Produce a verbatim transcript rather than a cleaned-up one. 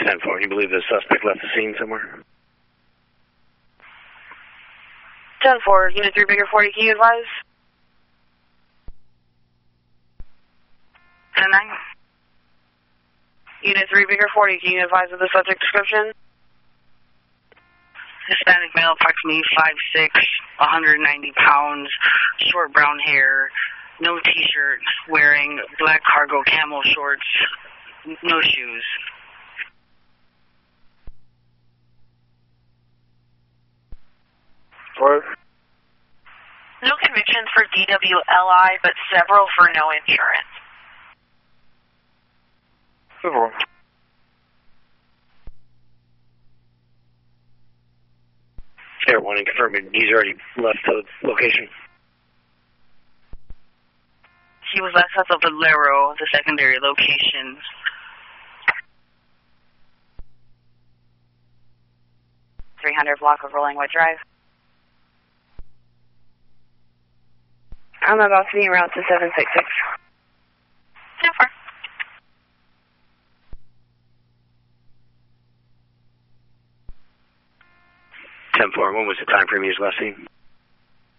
ten four, you believe the suspect left the scene somewhere? ten four, Unit three Bigger forty, can you advise? ten nine. Unit three Bigger forty, can you advise of the subject description? Hispanic male, approximately five six, one hundred ninety pounds, short brown hair, no t-shirt, wearing black cargo camel shorts, no shoes. Four. No convictions for D W L I, but several for no insurance. Four. Air one and confirming he's already left the location. He was left south of Valero, the secondary location. three hundred block of Rollingwood Drive. I'm about to be en route to seven six six. ten four. ten four, when was the time frame he was last seen?